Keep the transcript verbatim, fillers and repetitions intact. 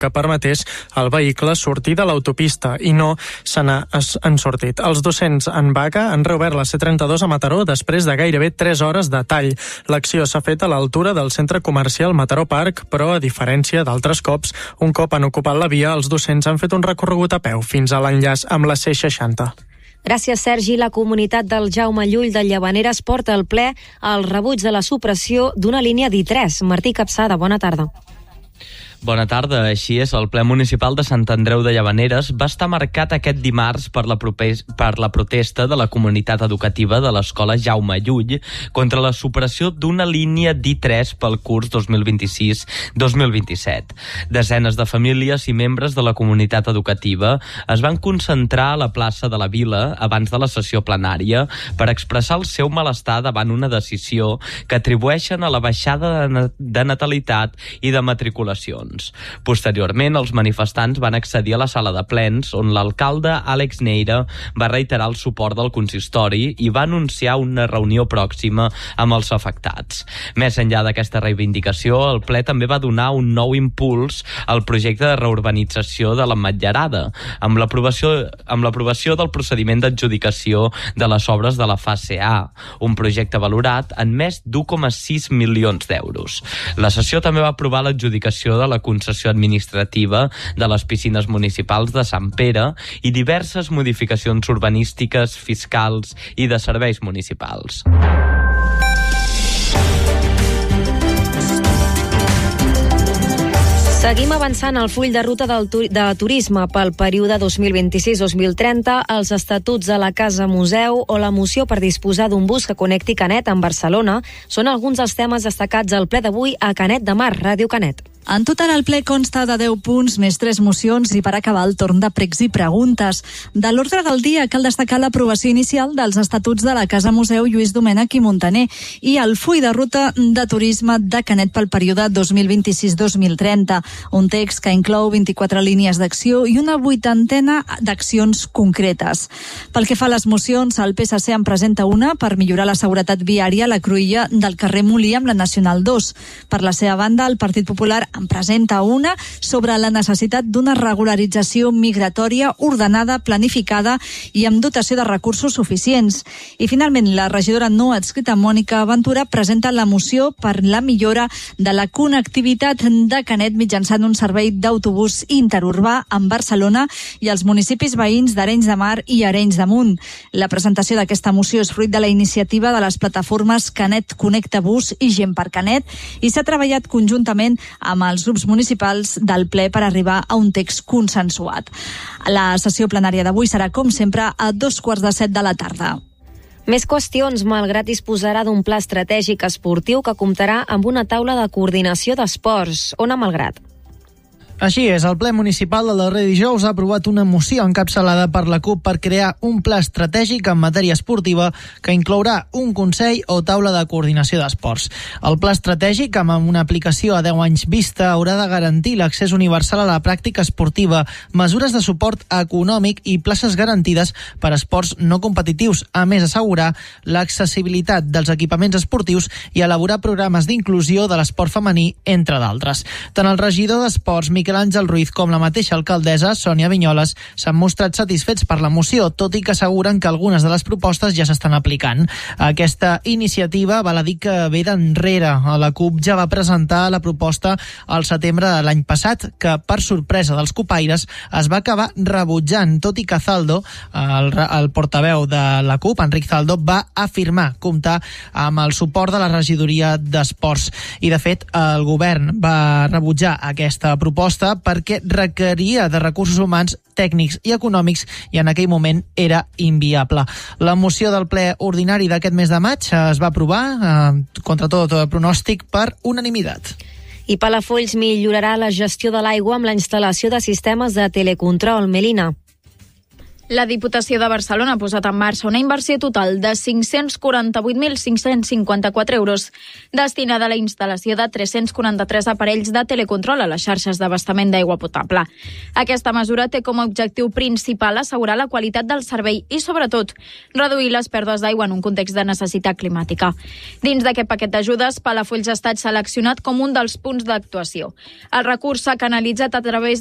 que permetés al vehicle sortir de l'autopista i no se n'ha sortit. Els docents en vaga han reobert la C trenta-dos a Mataró després de gairebé tres hores de tall. L'acció s'ha fet a l'altura del centre comercial Mataró Park, però a diferència d'altres cops, un cop han ocupat la via, els docents han fet un recorregut a peu fins a l'enllaç amb la C seixanta. Gràcies, Sergi. La comunitat del Jaume Llull de Llavaneres porta al ple el rebuig de la supressió d'una línia d'I tres. Martí Capçada, bona tarda. Bona tarda. Així és, el ple municipal de Sant Andreu de Llavaneres va estar marcat aquest dimarts per la, propes, per la protesta de la comunitat educativa de l'escola Jaume Llull contra la supressió d'una línia d'I tres pel curs dos mil vint-i-sis dos mil vint-i-set. Desenes de famílies i membres de la comunitat educativa es van concentrar a la plaça de la Vila abans de la sessió plenària per expressar el seu malestar davant una decisió que atribueixen a la baixada de natalitat i de matriculacions. Posteriorment, els manifestants van accedir a la sala de plens, on l'alcalde Àlex Neira va reiterar el suport del consistori i va anunciar una reunió pròxima amb els afectats. Més enllà d'aquesta reivindicació, el ple també va donar un nou impuls al projecte de reurbanització de l'Ametlllerada, amb l'aprovació amb l'aprovació del procediment d'adjudicació de les obres de la fase A, un projecte valorat en més d'u coma sis milions d'euros. La sessió també va aprovar l'adjudicació de la concessió administrativa de les piscines municipals de Sant Pere i diverses modificacions urbanístiques, fiscals i de serveis municipals. Seguim avançant al full de ruta del tu de turisme pel període dos mil vint-i-sis dos mil trenta, els estatuts de la Casa Museu o la moció per disposar d'un bus que connecti Canet amb Barcelona són alguns dels temes destacats al ple d'avui a Canet de Mar, Ràdio Canet. En total, el ple consta de deu punts, més tres mocions i per acabar el torn de pregs i preguntes. De l'ordre del dia cal destacar l'aprovació inicial dels estatuts de la Casa Museu Lluís Domènech i Montaner i el full de ruta de turisme de Canet pel període dos mil vint-i-sis dos mil trenta, un text que inclou vint-i-quatre línies d'acció i una vuitantena d'accions concretes. Pel que fa a les mocions, el P S C en presenta una per millorar la seguretat viària a la cruïlla del carrer Molí amb la Nacional dos. Per la seva banda, el Partit Popular en presenta una sobre la necessitat d'una regularització migratòria ordenada, planificada i amb dotació de recursos suficients. I finalment, la regidora no adscrita Mònica Ventura presenta la moció per la millora de la connectivitat de Canet mitjançant un servei d'autobús interurbà amb Barcelona i els municipis veïns d'Arenys de Mar i Arenys de Munt. La presentació d'aquesta moció és fruit de la iniciativa de les plataformes Canet Connecta Bus i Gent per Canet i s'ha treballat conjuntament amb els grups municipals del ple per arribar a un text consensuat. La sessió plenària d'avui serà, com sempre, a dos quarts de set de la tarda. Més qüestions. Malgrat disposarà d'un pla estratègic esportiu que comptarà amb una taula de coordinació d'esports. Ona Malgrat. Així és, el ple municipal del darrer dijous ha aprovat una moció encapçalada per la CUP per crear un pla estratègic en matèria esportiva que inclourà un consell o taula de coordinació d'esports. El pla estratègic, amb una aplicació a deu anys vista, haurà de garantir l'accés universal a la pràctica esportiva, mesures de suport econòmic i places garantides per a esports no competitius, a més assegurar l'accessibilitat dels equipaments esportius i elaborar programes d'inclusió de l'esport femení, entre d'altres. Tant el regidor d'Esports, Miquel Àngel Ruiz, com la mateixa alcaldessa, Sònia Vinyoles, s'han mostrat satisfets per la moció, tot i que asseguren que algunes de les propostes ja s'estan aplicant. Aquesta iniciativa val a dir que ve d'enrere. La CUP ja va presentar la proposta al setembre de l'any passat, que, per sorpresa dels copaires, es va acabar rebutjant, tot i que Zaldo, el, el portaveu de la CUP, Enric Zaldo, va afirmar comptar amb el suport de la regidoria d'Esports. I, de fet, el govern va rebutjar aquesta proposta perquè requeria de recursos humans, tècnics i econòmics i en aquell moment era inviable. La moció del ple ordinari d'aquest mes de maig es va aprovar, eh, contra tot pronòstic, per unanimitat. I Palafolls millorarà la gestió de l'aigua amb la instal·lació de sistemes de telecontrol. Melina. La Diputació de Barcelona ha posat en marxa una inversió total de cinc-cents quaranta-vuit mil cinc-cents cinquanta-quatre euros destinada a la instal·lació de tres-cents quaranta-tres aparells de telecontrol a les xarxes d'abastament d'aigua potable. Aquesta mesura té com a objectiu principal assegurar la qualitat del servei i, sobretot, reduir les pèrdues d'aigua en un context de necessitat climàtica. Dins d'aquest paquet d'ajudes, Palafolls ha estat seleccionat com un dels punts d'actuació. El recurs s'ha canalitzat a través